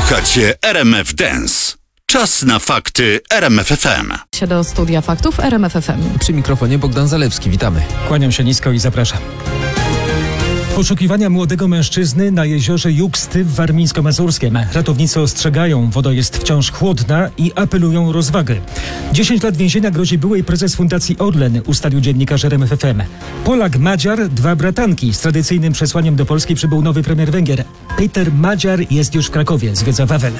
Słuchacie RMF Dance. Czas na fakty RMF FM. Do studia faktów RMF FM. Przy mikrofonie Bogdan Zalewski. Witamy. Kłaniam się nisko i zapraszam. Poszukiwania młodego mężczyzny na jeziorze Juksty w Warmińsko-Mazurskiem. Ratownicy ostrzegają, woda jest wciąż chłodna i apelują o rozwagę. 10 lat więzienia grozi byłej prezes Fundacji Orlen, ustalił dziennikarz RMF FM. Polak Madziar, 2 bratanki. Z tradycyjnym przesłaniem do Polski przybył nowy premier Węgier. Peter Madziar jest już w Krakowie, zwiedza Wawel.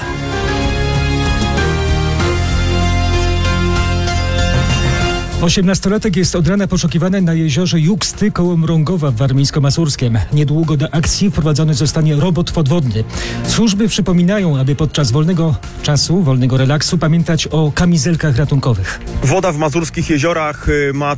Osiemnastolatek jest od rana poszukiwany na jeziorze Juksty koło Mrągowa w Warmińsko-Mazurskiem. Niedługo do akcji wprowadzony zostanie robot podwodny. Służby przypominają, aby podczas wolnego relaksu pamiętać o kamizelkach ratunkowych. Woda w mazurskich jeziorach ma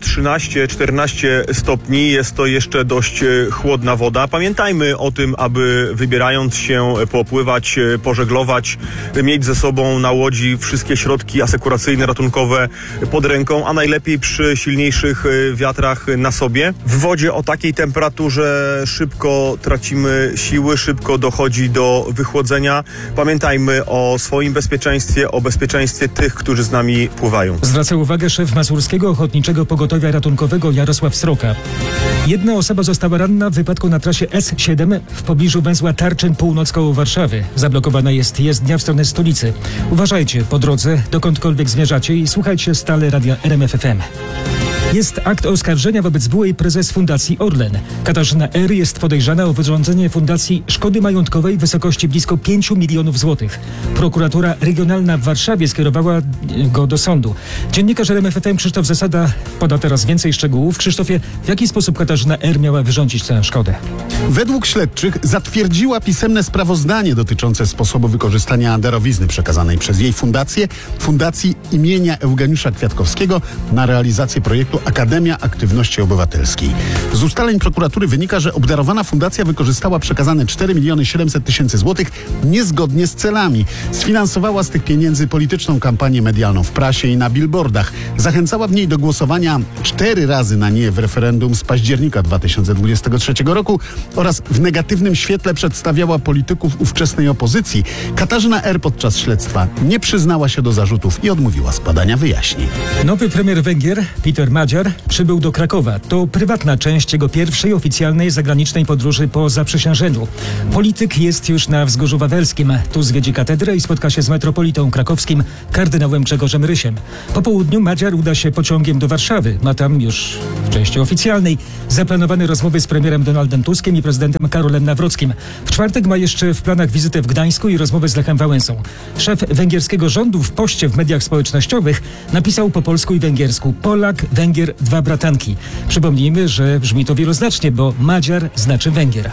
13-14 stopni. Jest to jeszcze dość chłodna woda. Pamiętajmy o tym, aby wybierając się popływać, pożeglować, mieć ze sobą na łodzi wszystkie środki asekuracyjne, ratunkowe pod ręką, a najlepiej przy silniejszych wiatrach na sobie. W wodzie o takiej temperaturze szybko tracimy siły, szybko dochodzi do wychłodzenia. Pamiętajmy o swoim bezpieczeństwie, o bezpieczeństwie tych, którzy z nami pływają. Zwraca uwagę szef Mazurskiego Ochotniczego Pogotowia Ratunkowego Jarosław Sroka. Jedna osoba została ranna w wypadku na trasie S7 w pobliżu węzła Tarczyn północ koło Warszawy. Zablokowana jest jezdnia w stronę stolicy. Uważajcie po drodze, dokądkolwiek zmierzacie i słuchajcie stale radia RMF FM. Jest akt oskarżenia wobec byłej prezes Fundacji Orlen. Katarzyna R. jest podejrzana o wyrządzenie fundacji szkody majątkowej w wysokości blisko 5 milionów złotych. Prokuratura Regionalna w Warszawie skierowała go do sądu. Dziennikarz RMF FM Krzysztof Zasada poda teraz więcej szczegółów. Krzysztofie, w jaki sposób Katarzyna R. miała wyrządzić tę szkodę? Według śledczych zatwierdziła pisemne sprawozdanie dotyczące sposobu wykorzystania darowizny przekazanej przez jej fundację, Fundacji imienia Eugeniusza Kwiatkowskiego na realizację projektu Akademia Aktywności Obywatelskiej. Z ustaleń prokuratury wynika, że obdarowana fundacja wykorzystała przekazane 4 700 000 złotych niezgodnie z celami. Sfinansowała z tych pieniędzy polityczną kampanię medialną w prasie i na billboardach. Zachęcała w niej do głosowania 4 razy na nie w referendum z października 2023 roku oraz w negatywnym świetle przedstawiała polityków ówczesnej opozycji. Katarzyna R. podczas śledztwa nie przyznała się do zarzutów i odmówiła składania wyjaśnień. Nowy premier Węgier, Peter Madziar, przybył do Krakowa. To prywatna część jego pierwszej oficjalnej zagranicznej podróży po zaprzysiężeniu. Polityk jest już na Wzgórzu Wawelskim. Tu zwiedzi katedrę i spotka się z metropolitą krakowskim, kardynałem Grzegorzem Rysiem. Po południu Madziar uda się pociągiem do Warszawy. Ma tam już w części oficjalnej zaplanowane rozmowy z premierem Donaldem Tuskiem i prezydentem Karolem Nawrockim. W czwartek ma jeszcze w planach wizytę w Gdańsku i rozmowę z Lechem Wałęsą. Szef węgierskiego rządu w poście w mediach społecznościowych napisał po polsku i węgiersku: Polak, Węgier, 2 bratanki. Przypomnijmy, że brzmi to wieloznacznie, bo Madziar znaczy Węgier.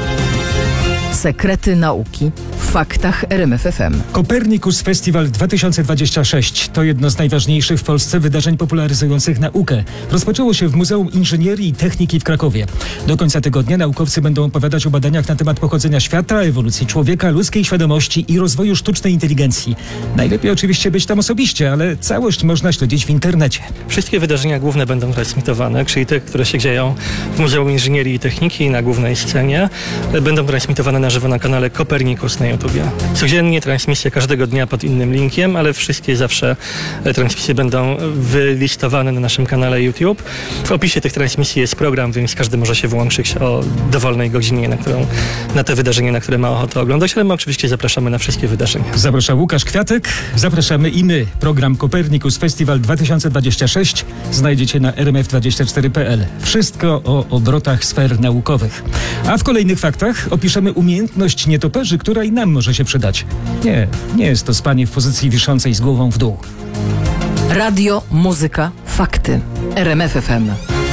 Sekrety nauki w faktach RMF FM. Copernicus Festival 2026 to jedno z najważniejszych w Polsce wydarzeń popularyzujących naukę. Rozpoczęło się w Muzeum Inżynierii i Techniki w Krakowie. Do końca tygodnia naukowcy będą opowiadać o badaniach na temat pochodzenia świata, ewolucji człowieka, ludzkiej świadomości i rozwoju sztucznej inteligencji. Najlepiej oczywiście być tam osobiście, ale całość można śledzić w internecie. Wszystkie wydarzenia główne będą transmitowane, czyli te, które się dzieją w Muzeum Inżynierii i Techniki na głównej scenie, będą transmitowane na żywo na kanale Copernicus na YouTubie. Codziennie transmisje każdego dnia pod innym linkiem, ale wszystkie zawsze transmisje będą wylistowane na naszym kanale YouTube. W opisie tych transmisji jest program, więc każdy może się włączyć o dowolnej godzinie, na te wydarzenie, na które ma ochotę oglądać, ale my oczywiście zapraszamy na wszystkie wydarzenia. Zaprasza Łukasz Kwiatek, zapraszamy i my. Program Copernicus Festival 2026 znajdziecie na rmf24.pl. Wszystko o obrotach sfer naukowych. A w kolejnych faktach opiszemy umiejętność nietoperzy, która i nam może się przydać. Nie jest to spanie w pozycji wiszącej z głową w dół. Radio, muzyka, fakty. RMF FM.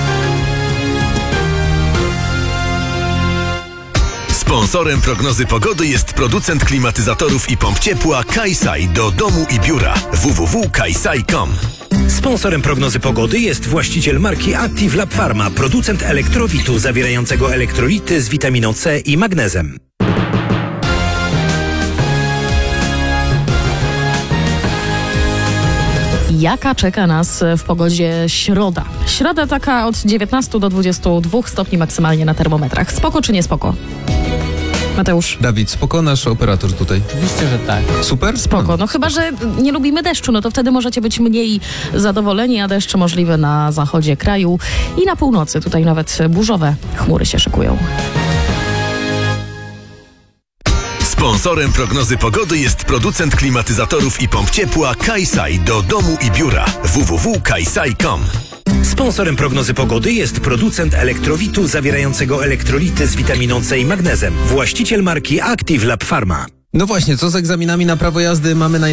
Sponsorem prognozy pogody jest producent klimatyzatorów i pomp ciepła Kaisai do domu i biura www.kaisai.com. Sponsorem prognozy pogody jest właściciel marki Active Lab Pharma, producent elektrowitu zawierającego elektrolity z witaminą C i magnezem. Jaka czeka nas w pogodzie środa? Środa taka od 19 do 22 stopni maksymalnie na termometrach. Spoko czy nie spoko? Mateusz. Dawid, spoko, nasz operator tutaj. Oczywiście, że tak. Super? Spoko. No chyba, że nie lubimy deszczu, no to wtedy możecie być mniej zadowoleni, a deszcz możliwy na zachodzie kraju i na północy. Tutaj nawet burzowe chmury się szykują. Sponsorem prognozy pogody jest producent klimatyzatorów i pomp ciepła Kaisai do domu i biura. www.kaisai.com. Sponsorem prognozy pogody jest producent elektrowitu zawierającego elektrolity z witaminą C i magnezem. Właściciel marki Active Lab Pharma. No właśnie, co z egzaminami na prawo jazdy mamy